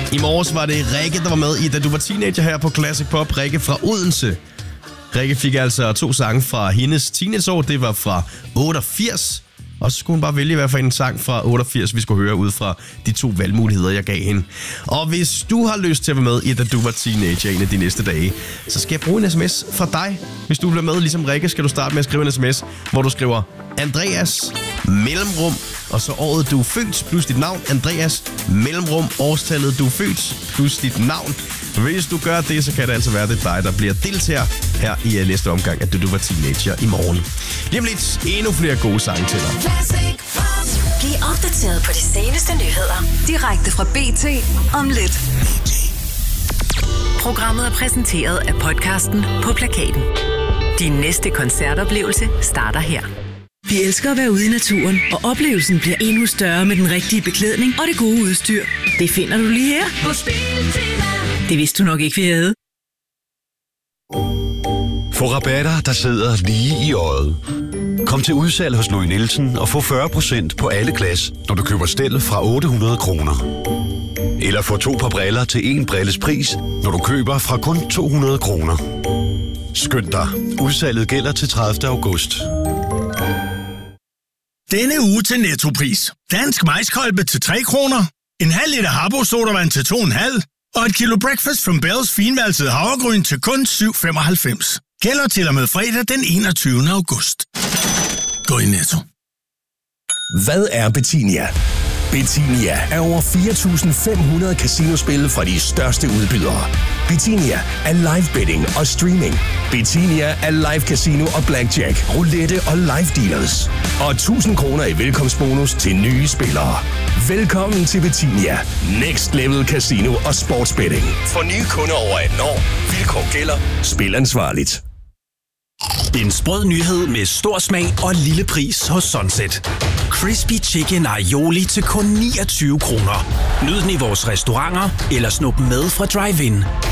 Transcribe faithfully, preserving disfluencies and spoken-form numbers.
I morges var det Rikke, der var med i Da du var teenager her på Classic Pop. Rikke fra Odense. Rikke fik altså to sange fra hendes teenageår. Det var fra otteogfirs. Og så skulle hun bare vælge i hvert fald en sang fra otteogfirs, vi skulle høre ud fra de to valgmuligheder, jeg gav hende. Og hvis du har lyst til at være med i Da du var teenager en af de næste dage, så skal jeg bruge en sms fra dig. Hvis du vil være med ligesom Rikke, skal du starte med at skrive en sms, hvor du skriver Andreas mellemrum, og så året du er født plus dit navn. Andreas mellemrum, årstallet du er født plus dit navn. Hvis du gør det, så kan det altså være, det dig, der bliver deltager her i næste omgang, at du, du var teenager i morgen. Lige om lidt endnu flere gode sange til dig. Bliv opdateret på de seneste nyheder direkte fra B T om lidt. Programmet er præsenteret af podcasten På Plakaten. Din næste koncertoplevelse starter her. Vi elsker at være ude i naturen, og oplevelsen bliver endnu større med den rigtige beklædning og det gode udstyr. Det finder du lige her på Biltema. Det vidste du nok ikke, vi havde. Få rabatter, der sidder lige i øjet. Kom til udsalg hos Louis Nielsen og få fyrre procent på alle glas, når du køber stel fra otte hundrede kroner. Eller få to par briller til en brilles pris, når du køber fra kun to hundrede kroner. Skynd dig. Udsalget gælder til tredivte august. Denne uge til Nettopris. Dansk majskolbe til tre kroner. En halv liter Habbo sodavand til to komma fem. Og et kilo Breakfast from Bells finvalset havregryn til kun syv femoghalvfems. Gælder til og med fredag den enogtyvende august. Gå i Netto. Hvad er Betinia? Betinia er over fire tusind fem hundrede casinospil fra de største udbydere. Betinia er live betting og streaming. Betinia er live casino og blackjack, roulette og live dealers. Og tusind kroner i velkomstbonus til nye spillere. Velkommen til Betinia. Next level casino og sportsbetting. For nye kunder over atten år. Vilkår gælder. Spil ansvarligt. En sprød nyhed med stor smag og lille pris hos Sunset. Crispy Chicken Aioli til kun niogtyve kroner. Nyd den i vores restauranter eller snup med fra drive-in.